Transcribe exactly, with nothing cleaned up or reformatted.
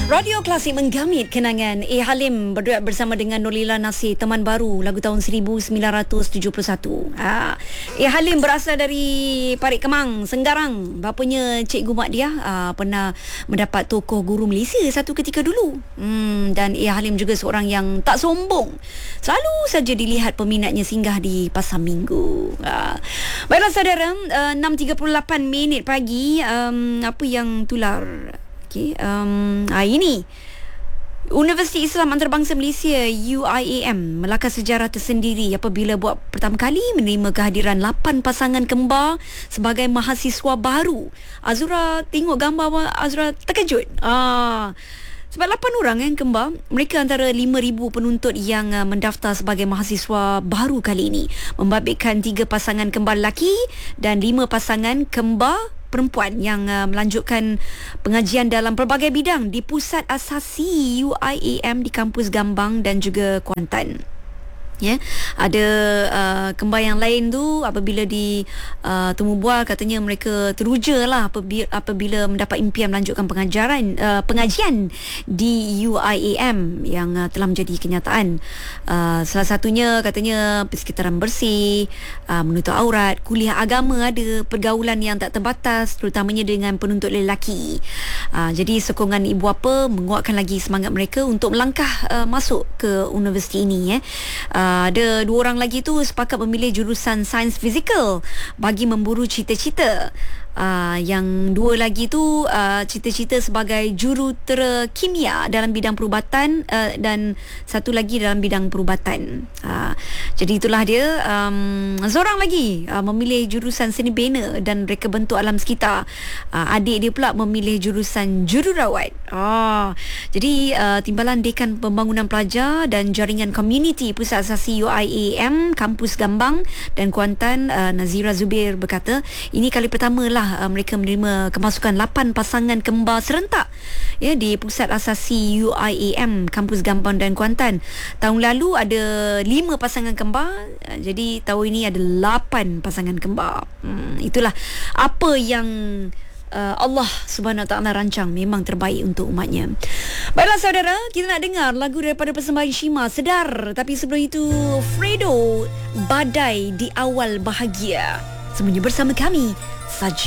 Radio Klasik menggamit kenangan A. Halim berduet bersama dengan Nurlila Nasir, Teman Baru, lagu tahun seribu sembilan ratus tujuh puluh satu. Ha. A. Halim berasal dari Parit Kemang, Senggarang. Bapanya Cikgu Mak Diah ha, pernah mendapat tokoh guru Malaysia satu ketika dulu. Hmm, dan A. Halim juga seorang yang tak sombong. Selalu saja dilihat peminatnya singgah di Pasar Minggu. Ha. Baiklah saudara, uh, enam tiga puluh lapan minit pagi, um, apa yang tular? Okay, um, hari ini Universiti Islam Antarabangsa Malaysia U I A M melakar sejarah tersendiri apabila buat pertama kali menerima kehadiran lapan pasangan kembar sebagai mahasiswa baru. Azura tengok gambar, Azura terkejut. Ah, sebab lapan orang yang kembar, mereka antara lima ribu penuntut yang uh, mendaftar sebagai mahasiswa baru kali ini, membabitkan tiga pasangan kembar lelaki dan lima pasangan kembar perempuan yang uh, melanjutkan pengajian dalam pelbagai bidang di Pusat Asasi U I A M di kampus Gambang dan juga Kuantan. Ya, yeah. Ada uh, kembar yang lain tu apabila di uh, temu bual, katanya mereka teruja lah apabila, apabila mendapat impian melanjutkan pengajaran uh, pengajian di U I A M yang uh, telah menjadi kenyataan. Uh, salah satunya katanya persekitaran bersih, uh, menutup aurat, kuliah agama ada, pergaulan yang tak terbatas terutamanya dengan penuntut lelaki. Uh, jadi sokongan ibu bapa menguatkan lagi semangat mereka untuk melangkah uh, masuk ke universiti ini. Eh. Uh, Uh, ada dua orang lagi tu sepakat memilih jurusan sains fizikal bagi memburu cita-cita. Uh, yang dua lagi tu uh, cita-cita sebagai jurutera kimia dalam bidang perubatan, uh, dan satu lagi dalam bidang perubatan. Uh, jadi itulah dia. Um, seorang lagi uh, memilih jurusan seni bina dan reka bentuk alam sekitar. Uh, adik dia pula memilih jurusan jururawat. Uh, jadi uh, Timbalan Dekan Pembangunan Pelajar dan Jaringan Komuniti Pusat Asasi U I A M Kampus Gambang dan Kuantan, uh, Nazira Zubir berkata, ini kali pertama lah Uh, mereka menerima kemasukan lapan pasangan kembar serentak ya di Pusat Asasi U I A M Kampus Gambang dan Kuantan. Tahun lalu ada lima pasangan kembar, uh, jadi tahun ini ada lapan pasangan kembar. Hmm, itulah apa yang Uh, Allah Subhanahu Wa Taala rancang, memang terbaik untuk umatnya. Baiklah saudara, kita nak dengar lagu daripada persembahan Shima, Sedar. Tapi sebelum itu, Fredo, Badai di Awal Bahagia. Semuanya bersama kami saja.